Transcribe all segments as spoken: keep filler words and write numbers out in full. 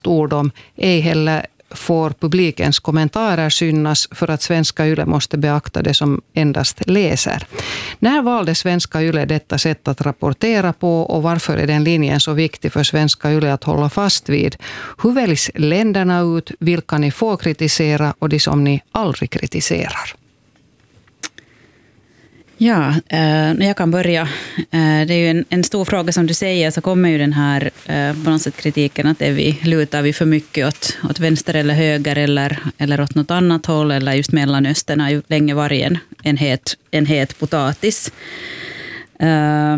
ord om. Ej heller får publikens kommentarer synas för att svenska Yle måste beakta det som endast läser. När valde svenska Yle detta sätt att rapportera på och varför är den linjen så viktig för svenska Yle att hålla fast vid? Hur väljs länderna ut, vilka ni får kritisera och de som ni aldrig kritiserar? Ja, eh, jag kan börja. Eh, det är ju en, en stor fråga som du säger, så kommer ju den här eh, på något sätt kritiken att är vi, lutar vi för mycket åt, åt vänster eller höger eller, eller åt något annat håll, eller just Mellanöstern har ju länge varit en, en, het, en het potatis. Eh,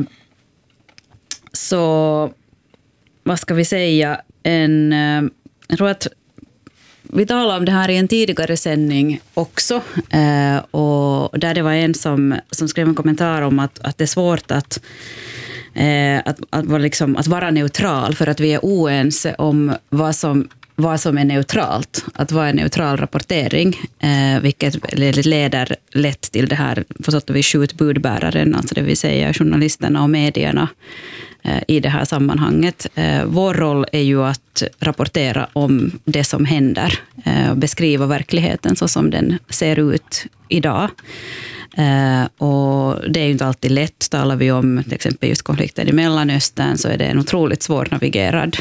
så vad ska vi säga? En, eh, jag tror att vi talade om det här i en tidigare sändning också, eh, och där det var en som, som skrev en kommentar om att, att det är svårt att, eh, att, att, vara liksom, att vara neutral för att vi är oense om vad som, vad som är neutralt, att vara en neutral rapportering, eh, vilket leder lätt till det här på så att vi skjut budbäraren, alltså det vill säga journalisterna och medierna i det här sammanhanget. Vår roll är ju att rapportera om det som händer och beskriva verkligheten så som den ser ut idag. Och det är ju inte alltid lätt. Talar vi om till exempel just konflikten i Mellanöstern, så är det en otroligt svårnavigerad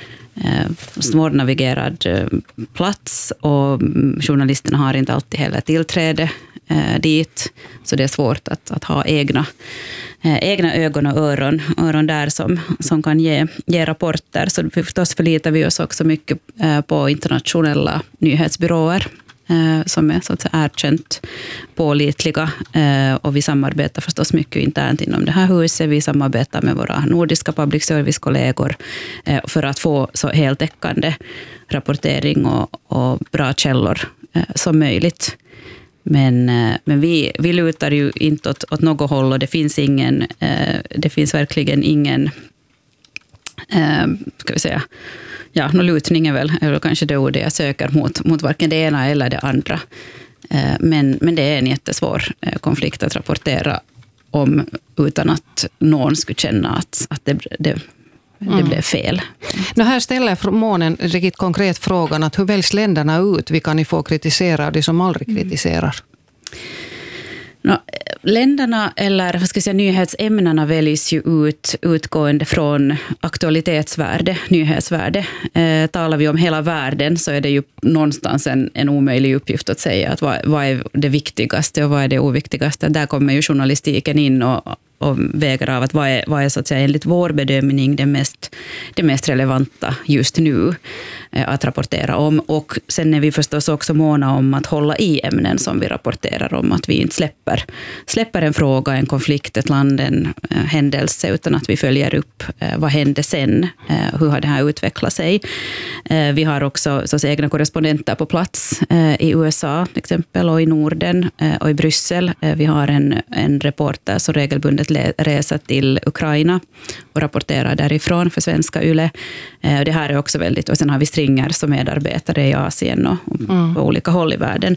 svårnavigerad plats, och journalisterna har inte alltid heller tillträde dit, så det är svårt att, att ha egna, egna ögon och öron, öron där som, som kan ge, ge rapporter. Så förstås förlitar vi oss också mycket på internationella nyhetsbyråer som är så att säga erkänt pålitliga, och vi samarbetar förstås mycket internt inom det här huset. Vi samarbetar med våra nordiska public service-kollegor för att få så heltäckande rapportering och, och bra källor som möjligt. Men, men vi, vi lutar ju inte åt, åt något håll, och det finns ingen, det finns verkligen ingen, ska vi säga, ja, någon lutning är väl, eller kanske det ordet jag söker mot, mot varken det ena eller det andra. Men, men det är en jättesvår konflikt att rapportera om utan att någon skulle känna att, att det, det, det mm. blev fel. Nu här ställer Månen riktigt konkret frågan att hur väljs länderna ut? Vilka ni får kritisera och de som aldrig kritiserar? No, länderna eller vad ska jag säga, nyhetsämnena väljs ju ut utgående från aktualitetsvärde, nyhetsvärde. Eh, talar vi om hela världen så är det ju någonstans en, en omöjlig uppgift att säga att vad, vad är det viktigaste och vad är det oviktigaste. Där kommer ju journalistiken in och och väger av att vad är, vad är så att säga enligt vår bedömning det mest, det mest relevanta just nu eh, att rapportera om. Och sen är vi förstås också måna om att hålla i ämnen som vi rapporterar om, att vi inte släpper, släpper en fråga, en konflikt, ett land, en eh, händelse, utan att vi följer upp eh, vad hände sen, eh, hur har det här utvecklat sig. Eh, vi har också så att säga, egna korrespondenter på plats eh, i U S A till exempel, och i Norden eh, och i Bryssel. Eh, vi har en, en reporter som regelbundet resa till Ukraina och rapportera därifrån för svenska Yle. Det här är också väldigt, och sen har vi Stringer som medarbetare i Asien och mm. på olika håll i världen.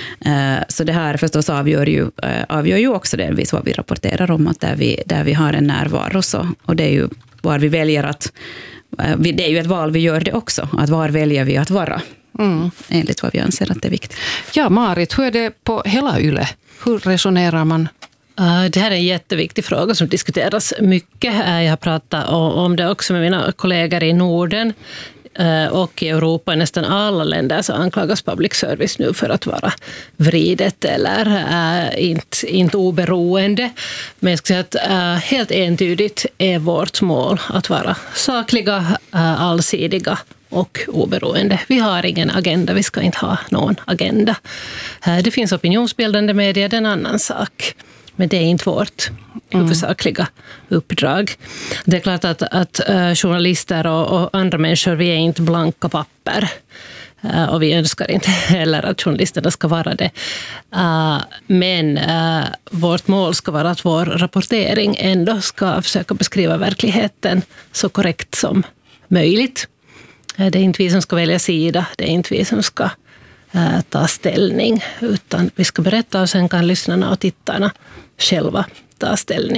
Så det här förstås avgör ju, avgör ju också delvis vad vi rapporterar om, att där vi, där vi har en närvaro så, och det är ju var vi väljer att, det är ju ett val vi gör det också, att var väljer vi att vara mm. enligt vad vi anser att det är viktigt. Ja, Marit, hur är det på hela Yle? Hur resonerar man? Det här är en jätteviktig fråga som diskuteras mycket. Jag har pratat om det också med mina kollegor i Norden och i Europa. I nästan alla länder så anklagas public service nu för att vara vridet eller inte, inte oberoende. Men jag ska säga att helt entydigt är vårt mål att vara sakliga, allsidiga och oberoende. Vi har ingen agenda, vi ska inte ha någon agenda. Det finns opinionsbildande medier, det är en annan sak. Men det är inte vårt huvudsakliga uppdrag. Det är klart att, att uh, journalister och, och andra människor, vi är inte blanka papper. Uh, och vi önskar inte heller att journalisterna ska vara det. Uh, men uh, vårt mål ska vara att vår rapportering ändå ska försöka beskriva verkligheten så korrekt som möjligt. Uh, det är inte vi som ska välja sida, det är inte vi som ska uh, ta ställning, utan vi ska berätta och sen kan lyssnarna och tittarna själva ta ställning.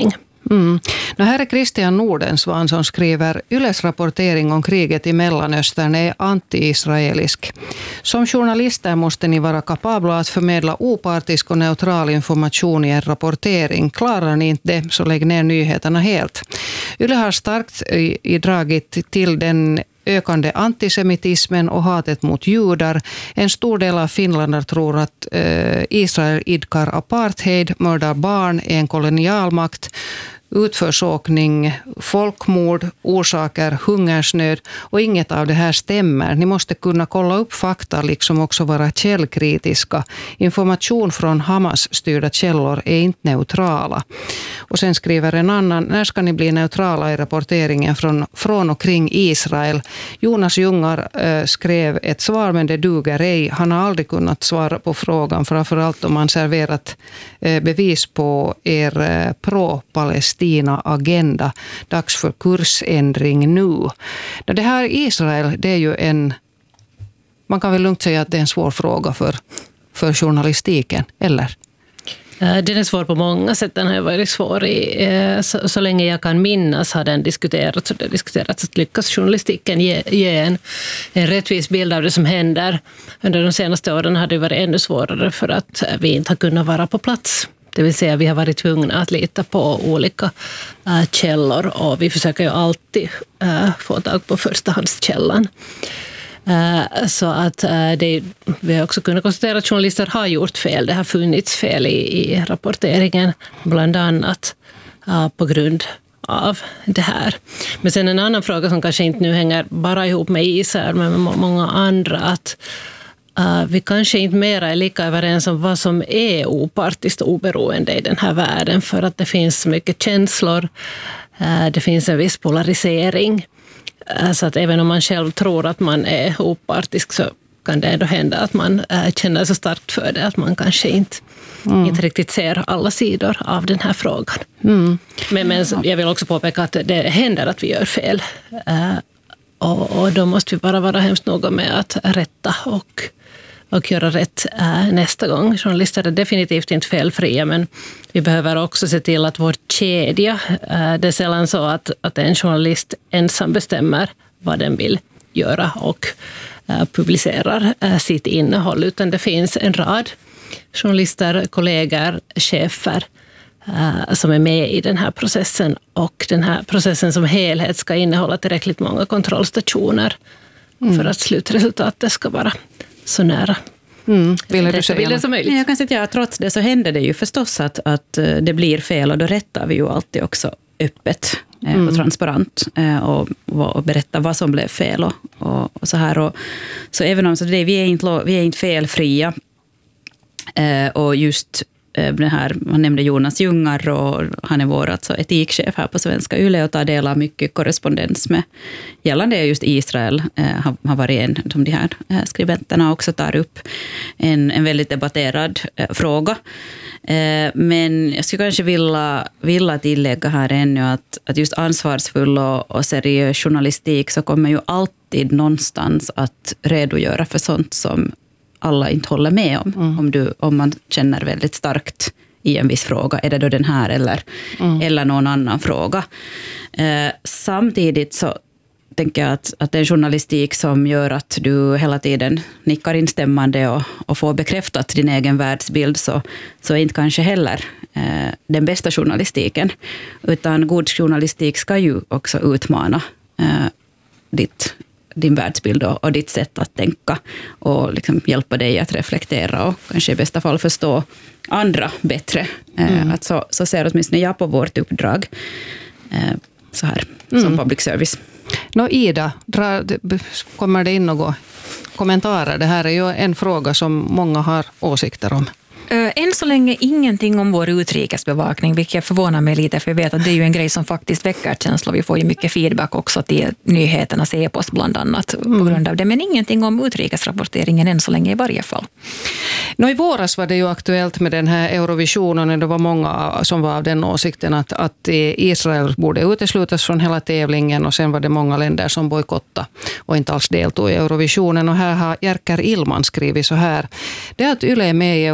Mm. No, här är Christian Nordensvan som skriver: Yles rapportering om kriget i Mellanöstern är anti-israelisk. Som journalister måste ni vara kapabla att förmedla opartisk och neutral information i en rapportering. Klarar ni inte det, så lägg ner nyheterna helt. Yle har starkt i dragit till den ökande antisemitismen och hatet mot judar. En stor del av finländare tror att eh, Israel idkar apartheid, mördar barn, är en kolonialmakt, utförsåkning, folkmord, orsaker, hungersnöd, och inget av det här stämmer. Ni måste kunna kolla upp fakta, liksom också vara källkritiska. Information från Hamas-styrda källor är inte neutrala. Och sen skriver en annan: när ska ni bli neutrala i rapporteringen från, från och kring Israel? Jonas Jungar äh, skrev ett svar, men det duger ej. Han har aldrig kunnat svara på frågan, framförallt om man serverat äh, bevis på er äh, pro-Palestina-agenda. Dags för kursändring nu. Det här Israel, det är ju en, man kan väl lugnt säga att det är en svår fråga för, för journalistiken, eller? Den är svår på många sätt. Den har varit svår i, så, så länge jag kan minnas har den diskuterats och det diskuterats att lyckas journalistiken ge, ge en, en rättvis bild av det som händer. Under de senaste åren har det varit ännu svårare för att vi inte har kunnat vara på plats. Det vill säga vi har varit tvungna att lita på olika äh, källor, och vi försöker ju alltid äh, få tag på förstahandskällan. Uh, så att uh, det, vi har också kunnat konstatera att journalister har gjort fel. Det har funnits fel i, i rapporteringen, bland annat uh, på grund av det här. Men sen en annan fråga som kanske inte nu hänger bara ihop med Israel, men med många andra, att uh, vi kanske inte mera är lika överens om vad som är opartiskt och oberoende i den här världen, för att det finns så mycket känslor, uh, det finns en viss polarisering. Så att även om man själv tror att man är opartisk, så kan det ändå hända att man känner så starkt för det att man kanske inte, mm. inte riktigt ser alla sidor av den här frågan. Mm. Men, men jag vill också påpeka att det händer att vi gör fel. Och, och då måste vi bara vara hemskt noga med att rätta och, och göra rätt nästa gång. Journalister är definitivt inte felfria, men vi behöver också se till att vår kedja, det är sällan så att, att en journalist ensam bestämmer vad den vill göra och publicerar sitt innehåll, utan det finns en rad journalister, kollegor, chefer som är med i den här processen, och den här processen som helhet ska innehålla tillräckligt många kontrollstationer mm. för att slutresultatet ska vara så nära. Mm. Vill du säga det som möjligt? Jag kan säga att trots det så händer det ju förstås att, att det blir fel, och då rättar vi ju alltid också öppet mm. och transparent och, och berättar vad som blev fel och, och, och så här. Och, så även om så det, vi, är inte, vi är inte felfria, och just den här, han nämnde Jonas Jungar, och han är vår alltså etikchef här på Svenska Yle och tar del av mycket korrespondens med gällande just Israel. Eh, har, har varit en som de här eh, skribenterna också tar upp en, en väldigt debatterad eh, fråga. Eh, men jag skulle kanske vilja, vilja tillägga här ännu att, att just ansvarsfull och, och seriös journalistik så kommer ju alltid någonstans att redogöra för sånt som alla inte håller med om. Mm. Om, du, om man känner väldigt starkt i en viss fråga. Är det då den här eller, mm. eller någon annan fråga? Eh, samtidigt så tänker jag att, att det är en journalistik som gör att du hela tiden nickar instämmande och, och får bekräftat din egen världsbild, så, så är inte kanske heller eh, den bästa journalistiken. Utan god journalistik ska ju också utmana eh, ditt din världsbild och ditt sätt att tänka, och liksom hjälpa dig att reflektera och kanske i bästa fall förstå andra bättre. Mm. Att så, så ser åtminstone jag på vårt uppdrag så här, mm. som public service. Nå, Ida, dra, kommer det in några kommentarer? Det här är ju en fråga som många har åsikter om. Än så länge ingenting om vår utrikesbevakning, vilket förvånar mig lite, för jag vet att det är ju en grej som faktiskt väcker känslor. Vi får ju mycket feedback också till nyheternas e-post bland annat mm. på grund av det, men ingenting om utrikesrapporteringen än så länge i varje fall. Nå, i våras var det ju aktuellt med den här Eurovisionen, och det var många som var av den åsikten att, att Israel borde uteslutas från hela tävlingen, och sen var det många länder som bojkottade och inte alls deltog i Eurovisionen. Och här har Jerker Illman skrivit så här: det att Yle är med i Eurovision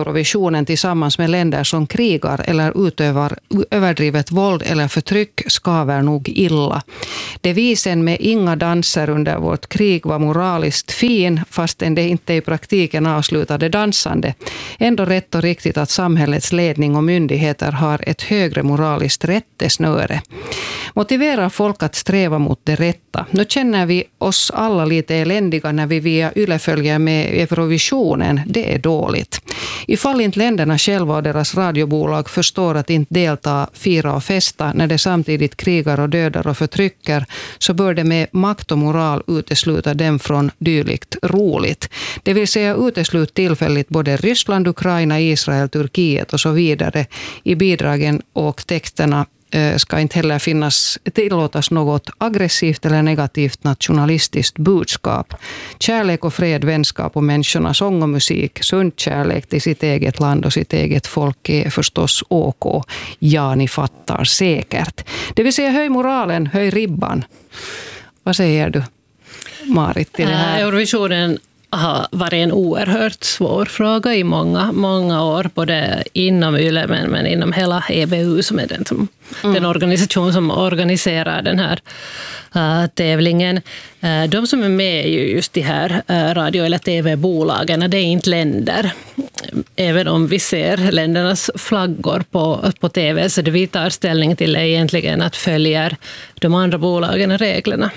Eurovisionen tillsammans med länder som krigar eller utövar överdrivet våld eller förtryck skaver nog illa. Devisen med inga danser under vårt krig var moraliskt fin, fastän det inte i praktiken avslutade dansande. Ändå rätt och riktigt att samhällets ledning och myndigheter har ett högre moraliskt rättesnöre. Motiverar folk att sträva mot det rätta. Nu känner vi oss alla lite eländiga när vi via Yle följer med Eurovisionen. Det är dåligt. Ifall inte länderna själva och deras radiobolag förstår att inte delta, fira och festa när det samtidigt krigar och dödar och förtrycker, så bör det med makt och moral utesluta dem från dylikt roligt. Det vill säga uteslut tillfälligt både Ryssland, Ukraina, Israel, Turkiet och så vidare. I bidragen och texterna ska inte heller finnas, tillåtas något aggressivt eller negativt nationalistiskt budskap. Kärlek och fred, vänskap och människorna, sång och musik, sund kärlek till sitt eget land och sitt eget folk är förstås OK. Ja, ni fattar säkert. Det vill säga höj moralen, höj ribban. Vad säger du, Marit, till det här? Eurovisionen har varit en oerhört svår fråga i många, många år, både inom Yle men, men inom hela E B U som är den, som, mm. den organisation som organiserar den här uh, tävlingen. Uh, de som är med är ju just de här uh, radio- eller tv-bolagen, det är inte länder. Även om vi ser ländernas flaggor på, på tv, så det vi tar ställning till är egentligen att följa de andra bolagen och reglerna.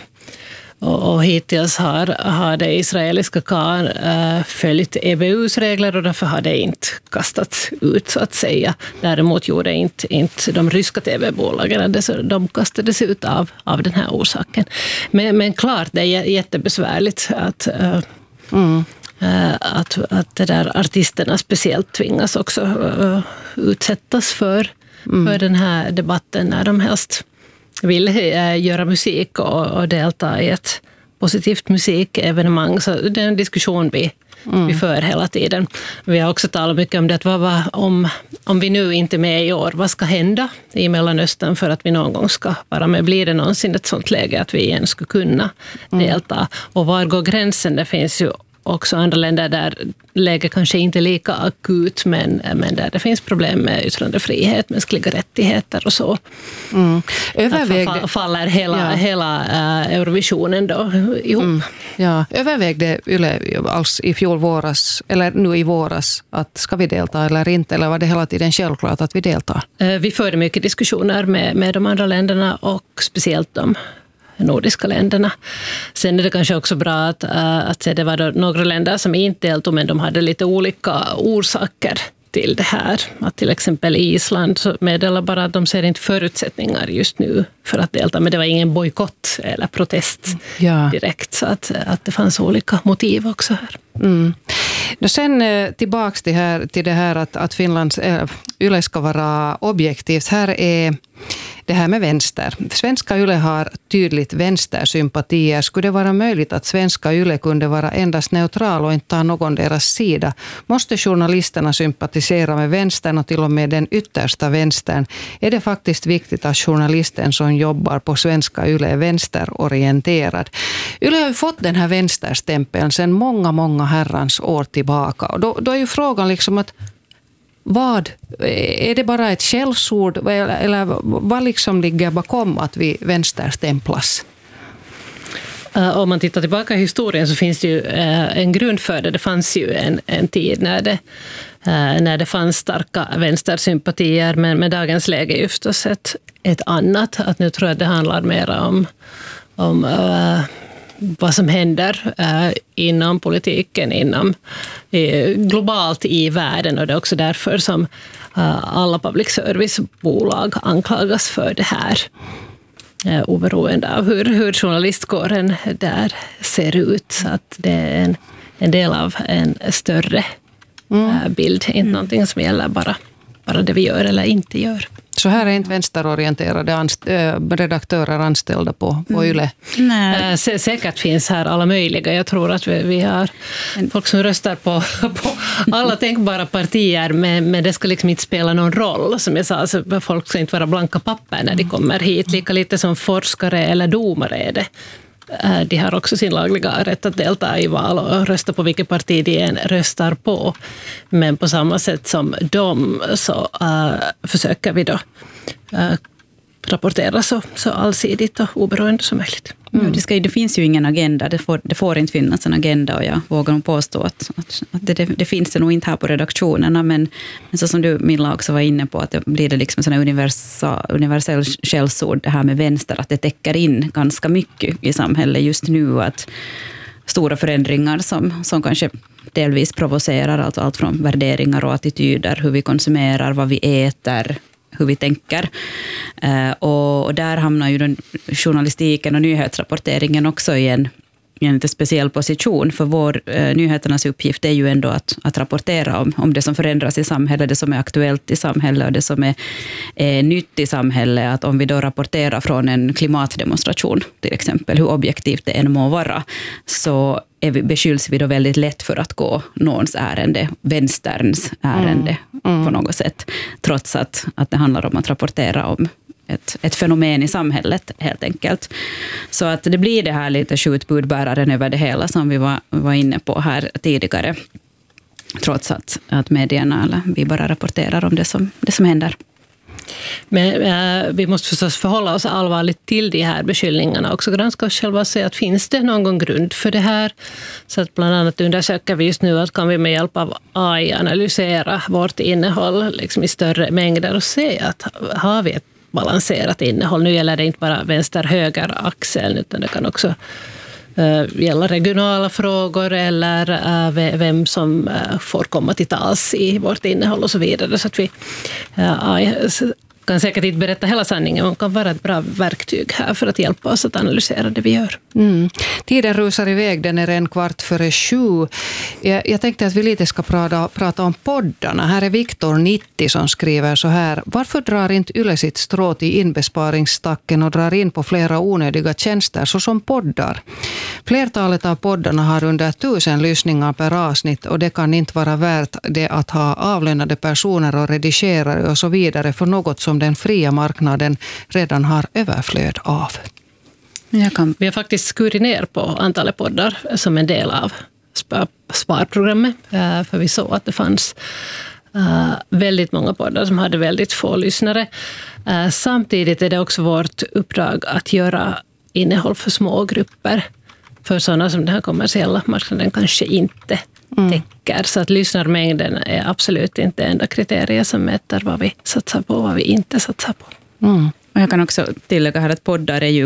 Och hittills har, har det israeliska K A N äh, följt E B U:s regler och därför har det inte kastats ut så att säga. Däremot gjorde inte, inte de ryska tv-bolagen det, så de kastades ut av, av den här orsaken. Men, men klart, det är jättebesvärligt att, äh, mm. äh, att, att det där artisterna speciellt tvingas också äh, utsättas för, mm. för den här debatten när de helst vill göra musik och, och delta i ett positivt musikevenemang. Så det är en diskussion vi, mm. vi för hela tiden. Vi har också talat mycket om det, att vad, vad, om, om vi nu inte är med i år, vad ska hända i Mellanöstern för att vi någon gång ska vara med? Blir det någonsin ett sånt läge att vi igen ska kunna mm. delta? Och var går gränsen? Det finns ju också andra länder där läget kanske inte är lika akut, men, men där det finns problem med yttrandefrihet, mänskliga rättigheter och så. Mm. Övervägde... faller hela, ja. hela uh, Eurovisionen då ihop. Mm. Ja. Övervägde Yle alls i fjol våras, eller nu i våras, att ska vi delta eller inte, eller var det hela tiden självklart att vi deltar? Uh, vi förde mycket diskussioner med, med de andra länderna och speciellt de nordiska länderna. Sen är det kanske också bra att, att det var då några länder som inte deltog, men de hade lite olika orsaker till det här. Att till exempel Island meddelar bara att de ser inte förutsättningar just nu för att delta, men det var ingen bojkott eller protest ja. direkt, så att, att det fanns olika motiv också här. Mm. Sen tillbaks till, här, till det här att, att Finlands äh, Yle ska vara objektivt. Här är det här med vänster. Svenska Yle har tydligt vänstersympatier. Skulle det vara möjligt att svenska Yle kunde vara endast neutral och inte ta någon deras sida? Måste journalisterna sympatisera med vänstern och till och med den yttersta vänstern? Är det faktiskt viktigt att journalisten som jobbar på svenska Yle är vänsterorienterad? Yle har ju fått den här vänsterstämpeln sedan många, många herrans år tillbaka. Och då, då är ju frågan liksom att vad? Är det bara ett skällsord eller vad liksom ligger bakom att vi vänsterstämplas? Uh, om man tittar tillbaka i historien så finns det ju uh, en grund för det. Det fanns ju en, en tid när det, uh, när det fanns starka vänstersympatier, men med dagens läge är ju förstås ett, ett annat. Att nu tror jag det handlar mer om, om uh, vad som händer uh, inom politiken, inom, uh, globalt i världen, och det är också därför som uh, alla public service-bolag anklagas för det här. Uh, oberoende av hur, hur journalistkåren där ser ut. Så att det är en, en del av en större mm. uh, bild, inte mm. någonting som gäller bara, bara det vi gör eller inte gör. Så här är inte vänsterorienterade anst- redaktörer anställda på, på Yle? Mm. Nej. Sä- säkert finns här alla möjliga. Jag tror att vi, vi har folk som röstar på, på alla tänkbara partier, men, men det ska liksom inte spela någon roll. Som jag sa, alltså, folk ska inte vara blanka papper när de kommer hit. Lika lite som forskare eller domare är det de har också sin lagliga rätt att delta i val och rösta på vilket parti de än röstar på. Men på samma sätt som de så uh, försöker vi då uh, rapportera så, så allsidigt och oberoende som möjligt. Mm. Det, ska, det finns ju ingen agenda, det får, det får inte finnas en agenda, och jag vågar nog påstå att, att, att det, det finns det nog inte här på redaktionerna, men, men så som du, Milla, också var inne på, att det blir det liksom en universal, universell källsord, det här med vänster, att det täcker in ganska mycket i samhället just nu, att stora förändringar som, som kanske delvis provocerar, alltså allt från värderingar och attityder, hur vi konsumerar, vad vi äter, hur vi tänker. Uh, och, och där hamnar ju den journalistiken och nyhetsrapporteringen också i en, i en lite speciell position, för vår uh, nyheternas uppgift är ju ändå att, att rapportera om, om det som förändras i samhället, det som är aktuellt i samhället och det som är, är nytt i samhället. Att om vi då rapporterar från en klimatdemonstration till exempel, hur objektivt det än må vara, så är vi, beskylls vi då väldigt lätt för att gå någons ärende, vänsterns ärende mm. Mm. på något sätt, trots att, att det handlar om att rapportera om ett, ett fenomen i samhället helt enkelt. Så att det blir det här lite skjutbudbäraren över det hela som vi var, var inne på här tidigare, trots att, att medierna, eller vi bara rapporterar om det som, det som händer. Men äh, vi måste förstås förhålla oss allvarligt till de här beskyllningarna, också granska oss själva och se att finns det någon grund för det här. Så att bland annat undersöker vi just nu att kan vi med hjälp av A I analysera vårt innehåll liksom i större mängder och se att har vi ett balanserat innehåll. Nu gäller det inte bara vänster-höger axeln, utan det kan också Uh, gälla regionala frågor eller uh, vem som uh, får komma till tals i vårt innehåll och så vidare. Så att vi uh, kan säkert inte berätta hela sanningen, men kan vara ett bra verktyg här för att hjälpa oss att analysera det vi gör. Mm. Tiden rusar iväg, den är en kvart före sju. Jag, jag tänkte att vi lite ska prata, prata om poddarna. Här är Viktor nittio som skriver så här: varför drar inte Yle sitt strå till inbesparingsstacken och drar in på flera onödiga tjänster såsom poddar? Flertalet av poddarna har under tusen lyssningar per avsnitt, och det kan inte vara värt det att ha avlönade personer och redigerare och så vidare för något som den fria marknaden redan har överflöd av. Jag kan. Vi har faktiskt skurit ner på antalet poddar som en del av sparprogrammet, för vi såg att det fanns väldigt många poddar som hade väldigt få lyssnare. Samtidigt är det också vårt uppdrag att göra innehåll för små grupper, för sådana som den här kommersiella marknaden kanske inte mm. täcker. Så att lyssnarmängden är absolut inte enda kriteriet som mäter vad vi satsar på och vad vi inte satsar på. Mm. Och jag kan också tillägga här att poddar är ju,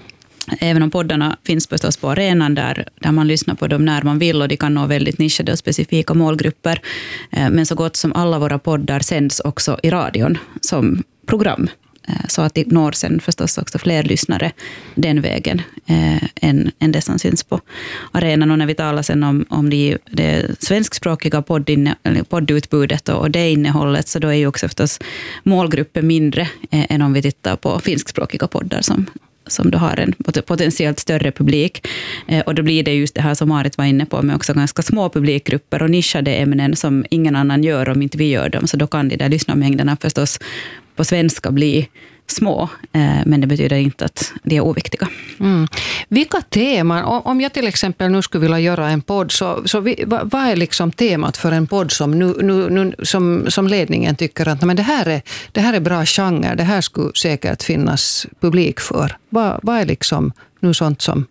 även om poddarna finns förstås på arenan där, där man lyssnar på dem när man vill och de kan nå väldigt nischade och specifika målgrupper, men så gott som alla våra poddar sänds också i radion som program. Så att det når sen förstås också fler lyssnare den vägen eh, än, än det som syns på arenan. Och när vi talar sen om, om det, det svenskspråkiga poddinne, poddutbudet och, och det innehållet, så då är ju också förstås målgruppen mindre eh, än om vi tittar på finskspråkiga poddar som, som då har en potentiellt större publik. Eh, och då blir det just det här som Marit var inne på, med också ganska små publikgrupper och nischade ämnen som ingen annan gör om inte vi gör dem. Så då kan de där lyssnarmängderna förstås på svenska bli små, men det betyder inte att de är oviktiga. Mm. Vilka teman, om jag till exempel nu skulle vilja göra en podd, så, så vi, vad är liksom temat för en podd som, nu, nu, nu, som, som ledningen tycker att men det, här är, det här är bra genre, det här skulle säkert finnas publik för. Vad, vad är liksom nu sånt som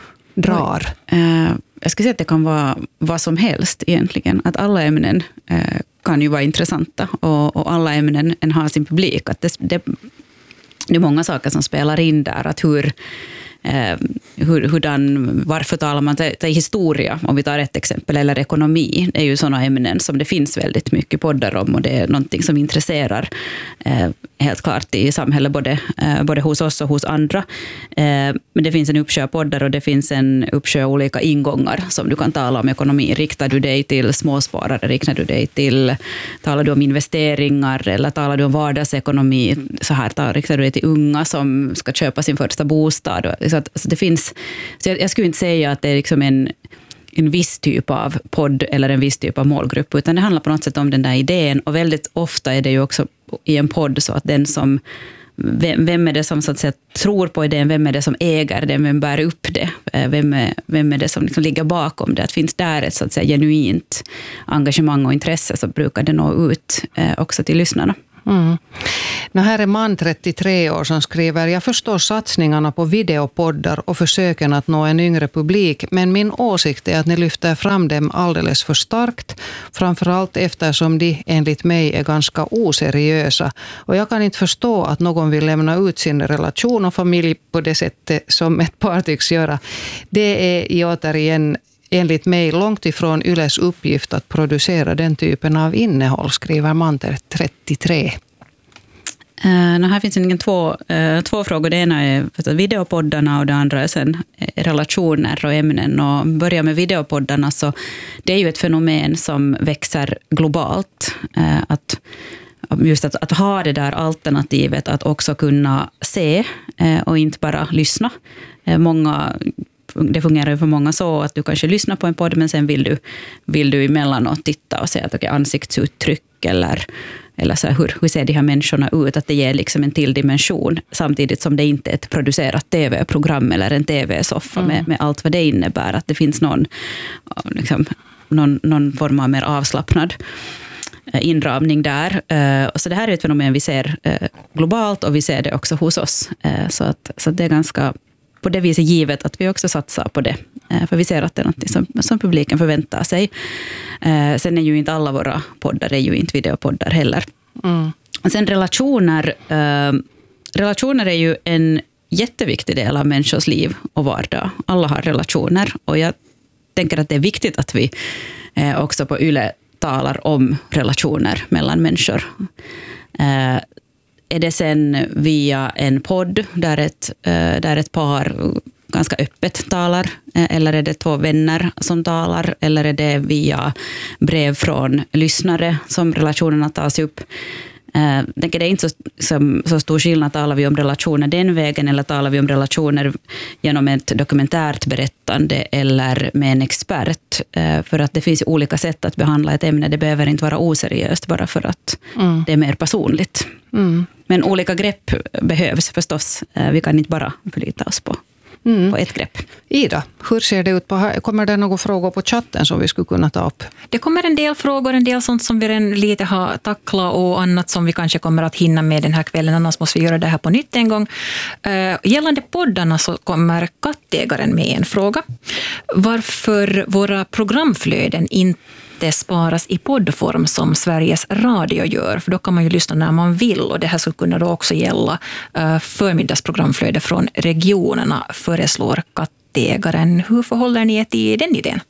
drar? Uh, jag skulle säga att det kan vara vad som helst egentligen, att alla ämnen uh, kan ju vara intressanta och, och alla ämnen en har sin publik. Att det, det, det är många saker som spelar in där. Att hur, eh, hur, hurdan, varför talar man till, till historia, om vi tar ett exempel, eller ekonomi. Det är ju sådana ämnen som det finns väldigt mycket poddar om, och det är någonting som intresserar eh, helt klart i samhället, både, eh, både hos oss och hos andra. Eh, men det finns en uppsjö poddar och det finns en uppsjö olika ingångar som du kan tala om ekonomi. Riktar du dig till småsparare, riktar du dig till, talar du om investeringar eller talar du om vardagsekonomi, så här tar, riktar du dig till unga som ska köpa sin första bostad. Så, att, så det finns, så jag, jag skulle inte säga att det är liksom en en viss typ av podd eller en viss typ av målgrupp, utan det handlar på något sätt om den där idén, och väldigt ofta är det ju också i en podd så att den som vem, vem är det som så att säga, tror på idén, vem är det som äger det, vem bär upp det, vem är, vem är det som liksom ligger bakom det. Att finns där ett så att säga, genuint engagemang och intresse, så brukar det nå ut eh, också till lyssnarna. Mm. Nu här är man trettiotre år som skriver: jag förstår satsningarna på videopoddar och försöken att nå en yngre publik, men min åsikt är att ni lyfter fram dem alldeles för starkt, framförallt eftersom de enligt mig är ganska oseriösa, och jag kan inte förstå att någon vill lämna ut sin relation och familj på det sättet som ett par tycks göra. Det är i återigen enligt mig långt ifrån Yles uppgift att producera den typen av innehåll, skriver man trettiotre. Uh, här finns det två, uh, två frågor. Det ena är videopoddarna och det andra är sen relationer och ämnen. Och börja med videopoddarna, så det är ju ett fenomen som växer globalt. Uh, att just att, att ha det där alternativet att också kunna se uh, och inte bara lyssna. Uh, många Det fungerar ju för många så att du kanske lyssnar på en podd, men sen vill du, vill du emellanåt titta och se att okay, ansiktsuttryck eller, eller så här, hur, hur ser de här människorna ut, att det ger liksom en till dimension, samtidigt som det inte är ett producerat tv-program eller en tv-soffa mm. med, med allt vad det innebär, att det finns någon, liksom, någon, någon form av mer avslappnad inramning där. Så det här är ett fenomen vi ser globalt, och vi ser det också hos oss. Så att, så att det är ganska på det viset givet att vi också satsar på det. För vi ser att det är något som, som publiken förväntar sig. Sen är ju inte alla våra poddar är ju inte videopoddar heller. Mm. Sen relationer. Relationer är ju en jätteviktig del av människors liv och vardag. Alla har relationer, och jag tänker att det är viktigt att vi också på Yle talar om relationer mellan människor. Är det sen via en podd där ett, där ett par ganska öppet talar, eller är det två vänner som talar, eller är det via brev från lyssnare som relationerna tas upp? Jag tänker det är inte så, så, så stor skillnad, talar vi om relationer den vägen, eller talar vi om relationer genom ett dokumentärt berättande eller med en expert, för att det finns olika sätt att behandla ett ämne. Det behöver inte vara oseriöst bara för att mm. det är mer personligt. Mm. Men olika grepp behövs förstås. Vi kan inte bara förlita oss på, mm. på ett grepp. Ida, hur ser det ut på, kommer det några frågor på chatten som vi skulle kunna ta upp? Det kommer en del frågor, en del sånt som vi redan lite har tacklat och annat som vi kanske kommer att hinna med den här kvällen, annars måste vi göra det här på nytt en gång. Uh, gällande poddarna så kommer kattägaren med en fråga. Varför våra programflöden inte det sparas i poddform som Sveriges Radio gör, för då kan man ju lyssna när man vill, och det här skulle kunna då också gälla uh, förmiddagsprogramflöde från regionerna, föreslår kattägaren. Hur förhåller ni er till den idén?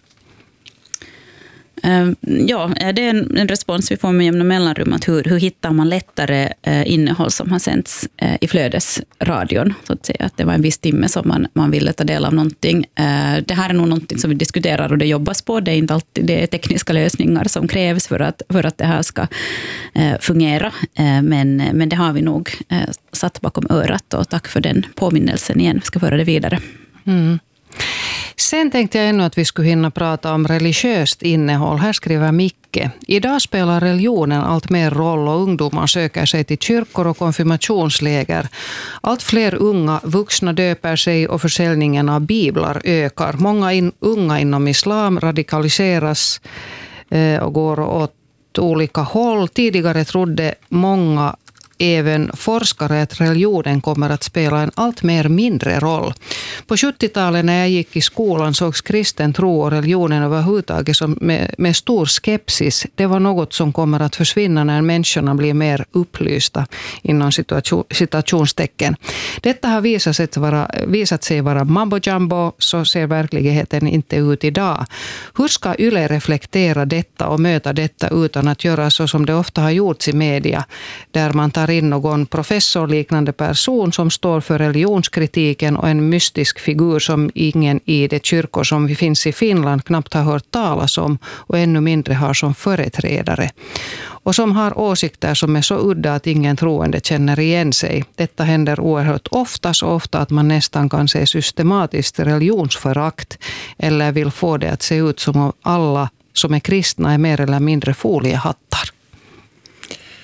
Ja, det är en, en respons vi får med jämna mellanrum, att hur, hur hittar man lättare eh, innehåll som har sänds eh, i flödesradion, så att säga, att det var en viss timme som man, man ville ta del av någonting. Eh, det här är nog någonting som vi diskuterar och det jobbas på. Det är inte alltid det är tekniska lösningar som krävs för att, för att det här ska eh, fungera, eh, men, men det har vi nog eh, satt bakom örat, och tack för den påminnelsen igen. Vi ska föra det vidare. Mm. Sen tänkte jag ännu att vi skulle hinna prata om religiöst innehåll. Här skriver Micke: idag spelar religionen allt mer roll och ungdomar söker sig till kyrkor och konfirmationsläger. Allt fler unga vuxna döper sig och försäljningen av biblar ökar. Många in, unga inom islam radikaliseras eh, och går åt olika håll. Tidigare trodde många, även forskare, att religionen kommer att spela en allt mer mindre roll. På sjuttiotalet när jag gick i skolan sågs kristen tro och religionen överhuvudtaget som med, med stor skepsis. Det var något som kommer att försvinna när människorna blir mer upplysta, inom situation, citationstecken. Detta har visat sig vara, visat sig vara mambo jumbo, så ser verkligheten inte ut idag. Hur ska Yle reflektera detta och möta detta utan att göra så som det ofta har gjorts i media, där man tar in någon professorliknande person som står för religionskritiken och en mystisk figur som ingen i de kyrkor som vi finns i Finland knappt har hört talas om och ännu mindre har som företrädare. Och som har åsikter som är så udda att ingen troende känner igen sig. Detta händer oerhört ofta, så ofta att man nästan kan se systematiskt religionsförakt eller vill få det att se ut som om alla som är kristna är mer eller mindre foliehattar.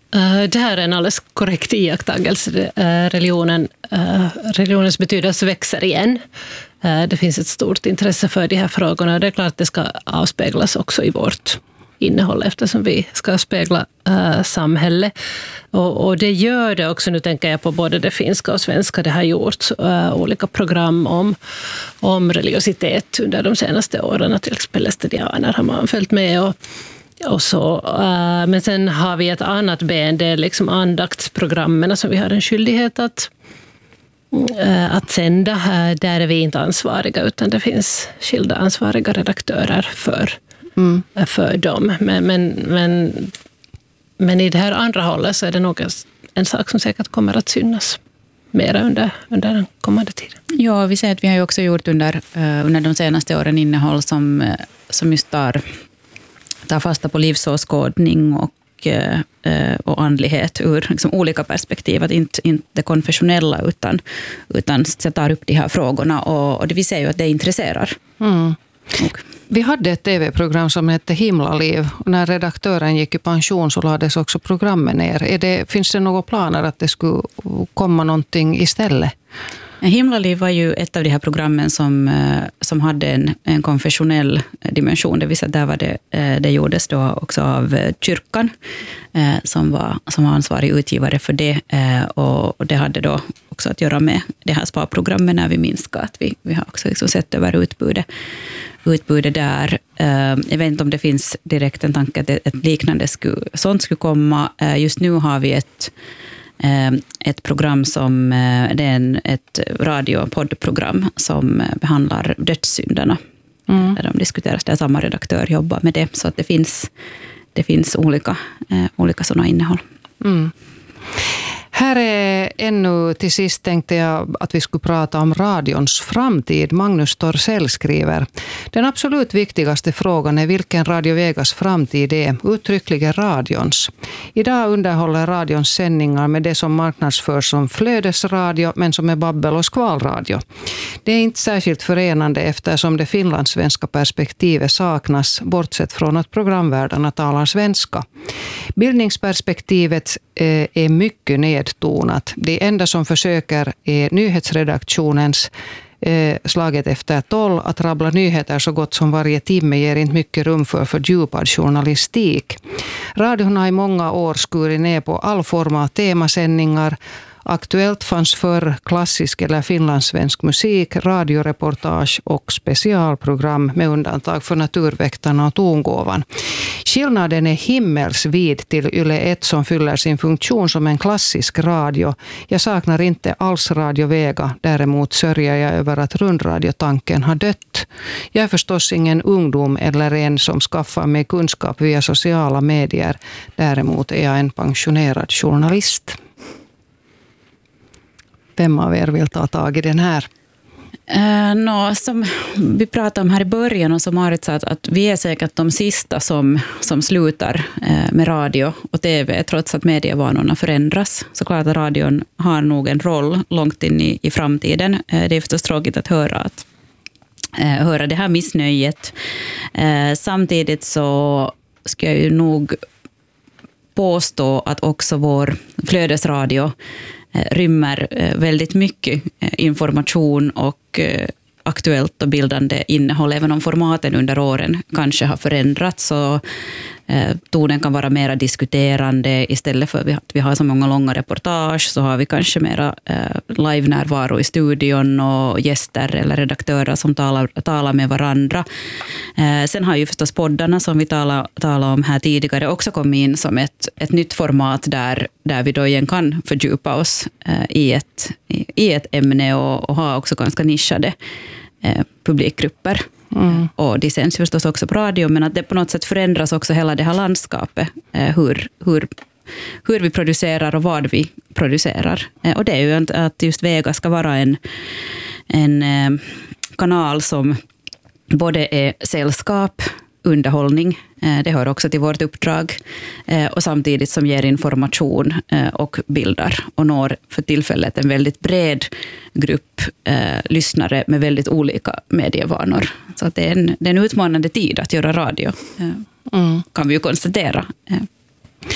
Det här är en alldeles korrekt iakttagelse. Religionen, religionens betydelse växer igen. Det finns ett stort intresse för de här frågorna. Det är klart att det ska avspeglas också i vårt innehåll eftersom vi ska spegla äh, samhället. Och, och det gör det också, nu tänker jag på både det finska och svenska, det har gjorts äh, olika program om, om religiositet under de senaste åren. Till exempel estedianer har man följt med och Och så, äh, men sen har vi ett annat ben, det är liksom andaktsprogrammen som vi har en skyldighet att, äh, att sända. Äh, där är vi inte ansvariga utan det finns skilda ansvariga redaktörer för, mm. äh, för dem. Men, men, men, men i det här andra hållet så är det nog en sak som säkert kommer att synas mera under, under den kommande tiden. Ja, vi ser att vi har ju också gjort under, uh, under de senaste åren innehåll som, som just tar tar fasta på livsåskådning och, eh, och andlighet ur liksom, olika perspektiv. Att inte, inte det konfessionella utan, utan tar upp de här frågorna. Och, och det vi ser ju att det intresserar. Mm. Vi hade ett tv-program som hette Himlaliv. Och när redaktören gick i pension så lades också programmet ner. Är det, finns det några planer att det skulle komma någonting istället? Himlaliv var ju ett av de här programmen som, som hade en, en konfessionell dimension. Det vill säga där var det, det gjordes då också av kyrkan som var, som var ansvarig utgivare för det. Och det hade då också att göra med det här sparprogrammet när vi minskade. Att vi, vi har också liksom sett över utbudet, utbudet där. Jag vet inte om det finns direkt en tanke att ett liknande skulle, sånt skulle komma. Just nu har vi ett ett program som det är en, ett radiopoddprogram som behandlar dödssynderna. Mm. Där de diskuteras, där samma redaktör jobbar med det. Så att det finns, det finns olika, eh, olika sådana innehåll. Mm. Här är ännu till sist tänkte jag att vi skulle prata om radions framtid. Magnus Torssell skriver: den absolut viktigaste frågan är vilken Radio Vegas framtid är, uttryckligen radions. Idag underhåller radions sändningar med det som marknadsförs som flödesradio men som är babbel- och skvalradio. Det är inte särskilt förenande eftersom det finlandssvenska perspektivet saknas bortsett från att programvärdarna talar svenska. Bildningsperspektivet eh, är mycket nedtonat. Det enda som försöker är nyhetsredaktionens eh, slaget efter tolv. Att rabbla nyheter så gott som varje timme ger inte mycket rum för fördjupad journalistik. Radion har i många år skurit ner på all form av temasändningar. Aktuellt fanns för klassisk eller finlandssvensk musik, radioreportage och specialprogram med undantag för Naturväktarna och Tongåvan. Skillnaden är himmelsvid till Yle ett som fyller sin funktion som en klassisk radio. Jag saknar inte alls Radio Vega, däremot sörjer jag över att rundradiotanken har dött. Jag är förstås ingen ungdom eller en som skaffar mig kunskap via sociala medier. Däremot är jag en pensionerad journalist. Vem av er vill ta tag i den här? Uh, no, som vi pratade om här i början och som Marit sa att, att vi är säkert de sista som, som slutar uh, med radio och tv trots att medievanorna förändras. Så klart att radion har nog en roll långt in i, i framtiden. Uh, det är förstås tråkigt att höra, att, uh, höra det här missnöjet. Uh, samtidigt så ska jag ju nog påstå att också vår flödesradio rymmer väldigt mycket information och aktuellt och bildande innehåll. Även om formaten under åren kanske har förändrats så tonen kan vara mera diskuterande. Istället för att vi har så många långa reportage så har vi kanske mera live-närvaro i studion och gäster eller redaktörer som talar, talar med varandra. Sen har ju förstås poddarna som vi talade, talade om här tidigare också kommit in som ett, ett nytt format där, där vi då igen kan fördjupa oss i ett, i ett ämne och, och ha också ganska nischade publikgrupper. Mm. Och det sänds förstås också på radio, men att det på något sätt förändras också hela det här landskapet, hur, hur, hur vi producerar och vad vi producerar. Och det är ju att just Vega ska vara en, en kanal som både är sällskap, underhållning, det hör också till vårt uppdrag, och samtidigt som ger information och bilder och når för tillfället en väldigt bred grupp eh, lyssnare med väldigt olika medievanor. Så att det är en, det är en utmanande tid att göra radio, eh, mm. kan vi ju konstatera. Eh.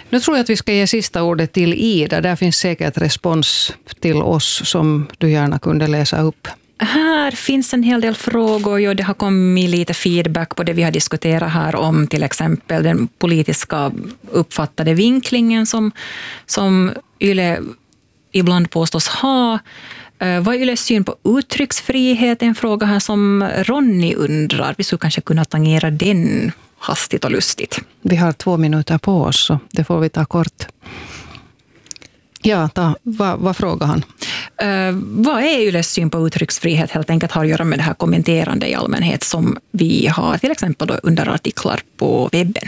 Nu tror jag att vi ska ge sista ordet till Ida. Där finns säkert respons till oss som du gärna kunde läsa upp. Här finns en hel del frågor och det har kommit lite feedback på det vi har diskuterat här om till exempel den politiska uppfattade vinklingen som, som Yle ibland påstås ha. Vad är Yles syn på uttrycksfrihet? En fråga här som Ronny undrar. Vi skulle kanske kunna tangera den hastigt och lustigt. Vi har två minuter på oss så det får vi ta kort. Ja, ta, vad, vad frågar han? Uh, vad är Yles syn på uttrycksfrihet helt enkelt har att göra med det här kommenterande i allmänhet som vi har till exempel då under artiklar på webben?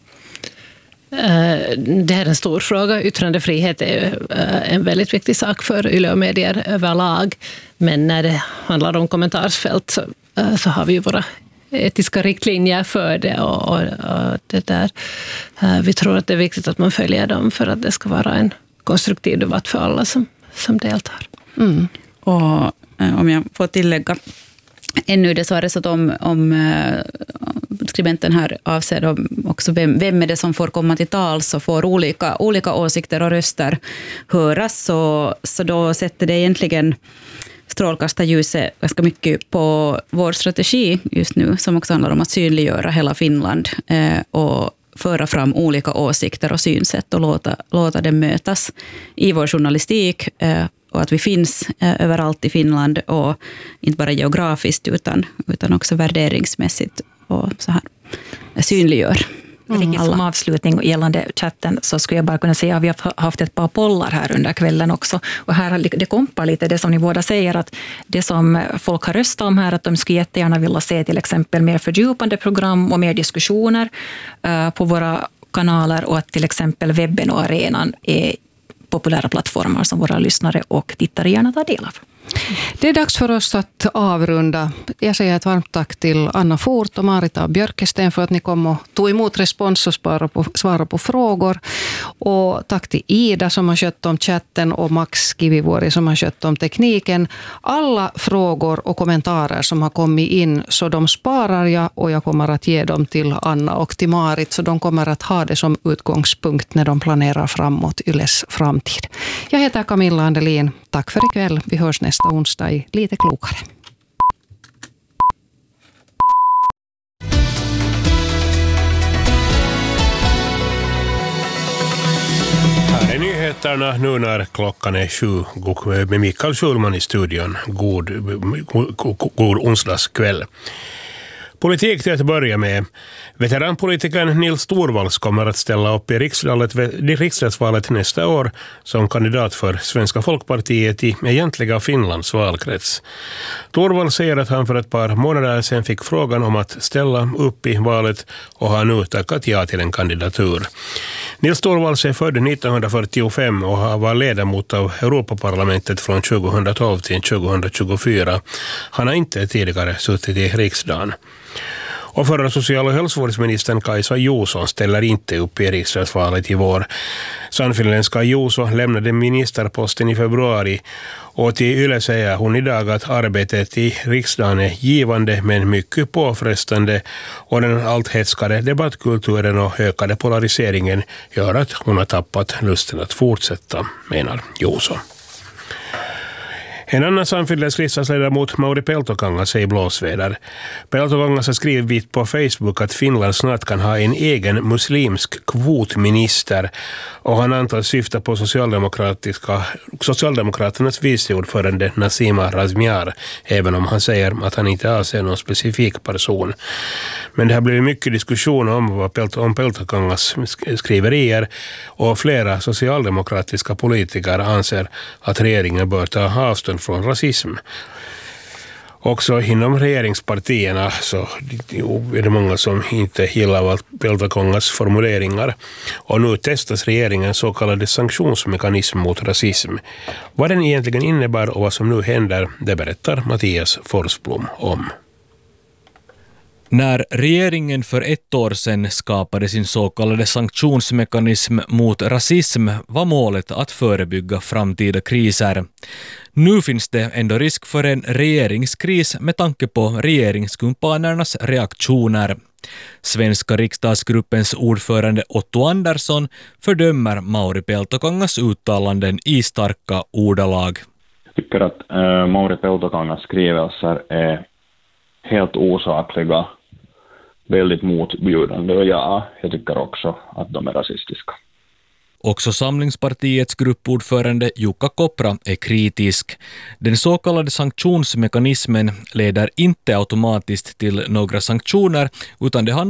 Det här är en stor fråga. Yttrandefrihet är en väldigt viktig sak för Yle och medier överlag. Men när det handlar om kommentarsfält så, så har vi ju våra etiska riktlinjer för det. Och, och, och det där. Vi tror att det är viktigt att man följer dem för att det ska vara en konstruktiv debatt för alla som, som deltar. Mm. Och om jag får tillägga ännu i det svaret så att om, om skribenten här avser också vem, vem är det som får komma till tal så får olika, olika åsikter och röster höras så, så då sätter det egentligen strålkastarljuset ganska mycket på vår strategi just nu som också handlar om att synliggöra hela Finland eh, och föra fram olika åsikter och synsätt och låta, låta dem mötas i vår journalistik eh, och att vi finns eh, överallt i Finland och inte bara geografiskt utan, utan också värderingsmässigt och så här synliggör. Mm. Som avslutning gällande chatten så skulle jag bara kunna säga att vi har haft ett par pollar här under kvällen också och här har det kompar lite det som ni båda säger att det som folk har röstat om här att de skulle jättegärna vilja se till exempel mer fördjupande program och mer diskussioner uh, på våra kanaler och att till exempel webben och arenan är populära plattformar som våra lyssnare och tittare gärna tar del av. Det är dags för oss att avrunda. Jag säger ett varmt tack till Anna Fort och Marita Björkesten för att ni kom och tog emot respons och svarade på, svarade på frågor. Och tack till Ida som har skött om chatten och Max Kivivuori som har skött om tekniken. Alla frågor och kommentarer som har kommit in så de sparar jag och jag kommer att ge dem till Anna och till Marit så de kommer att ha det som utgångspunkt när de planerar framåt Yles framtid. Jag heter Camilla Andelin. Tack för ikväll. Vi hörs nästa onsdag i Lite klokare. Här är nyheterna nu när klockan är sju med Mikael Schulman i studion. God, god, god, god onsdagskväll. Politik till att börja med. Veteranpolitikern Nils Torvalds kommer att ställa upp i riksdagsvalet nästa år som kandidat för Svenska folkpartiet i egentliga Finlands valkrets. Torvalds säger att han för ett par månader sedan fick frågan om att ställa upp i valet och har nu tackat ja till en kandidatur. Nils Torvalds är född nittonhundrafyrtiofem och har varit ledamot av Europaparlamentet från tjugohundratolv till tjugohundratjugofyra. Han har inte tidigare suttit i riksdagen. Och förra social- och hälsovårdsministern Kaisa Juuso ställer inte upp i riksdagsvalet i vår. Sannfinländska Juuso lämnade ministerposten i februari och till Yle säger hon idag att arbetet i riksdagen är givande men mycket påfrestande och den allt hetskade debattkulturen och ökade polariseringen gör att hon har tappat lusten att fortsätta, menar Juuso. En annan Sannfinländsk riksdagsledamot, Mauri Peltokangas, är i blåsväder. Peltokangas har skrivit på Facebook att Finland snart kan ha en egen muslimsk kvotminister och han antas syfta på socialdemokratiska, Socialdemokraternas viceordförande Nasima Razmyar, även om han säger att han inte avser någon specifik person. Men det har blivit mycket diskussion om, vad Pelt, om Peltokangas skriverier och flera socialdemokratiska politiker anser att regeringen bör ta avstånd från rasism. Också inom regeringspartierna så är det många som inte gillar Peltokangas formuleringar. Och nu testas regeringens så kallade sanktionsmekanism mot rasism. Vad den egentligen innebär och vad som nu händer, det berättar Mattias Forsblom om. När regeringen för ett år sedan skapade sin så kallade sanktionsmekanism mot rasism var målet att förebygga framtida kriser. Nu finns det ändå risk för en regeringskris med tanke på regeringskumpanernas reaktioner. Svenska riksdagsgruppens ordförande Otto Andersson fördömer Mauri Peltokangas uttalanden i starka ordalag. Jag tycker att äh, Mauri Peltokangas skrivelser är helt osakliga, väldigt motbjudande och ja, jag tycker också att de är rasistiska. Också Samlingspartiets gruppordförande Jukka Kopra är kritisk. Den så kallade sanktionsmekanismen leder inte automatiskt till några sanktioner utan det handlar